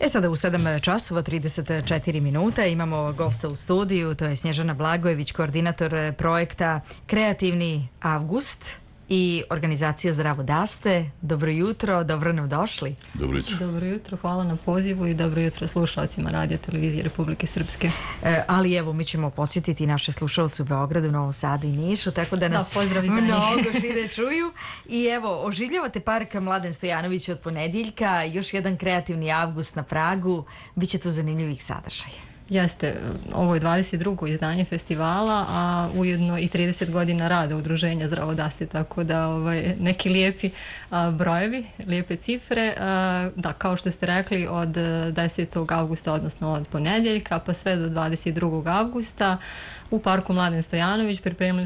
Sada u 7 časova 34 minuta imamo gosta u studiju, to je Snježana Blagojević, koordinator projekta Kreativni avgust i organizacija Zdravo daste. Dobro jutro, dobro nam došli. Dobro jutro. Dobro jutro, hvala na pozivu i dobro jutro slušalcima Radio Televizije Republike Srpske. Ali evo, mi ćemo podsjetiti naše slušalce u Beogradu, Novom Sadu i Nišu, tako da nas mnogo šire čuju. I evo, oživljavate park Mladen Stojanović od ponedjeljka, još jedan kreativni avgust na pragu, bit će tu zanimljivih sadržaja. Jeste, ovo je 22. izdanje festivala, a ujedno i 30 godina rada udruženja Zdravo daste, tako da neki lijepi brojevi, lijepe cifre. Da, kao što ste rekli, od 10. avgusta, odnosno od ponedjeljka, pa sve do 22. avgusta u parku Mladen Stojanović pripremili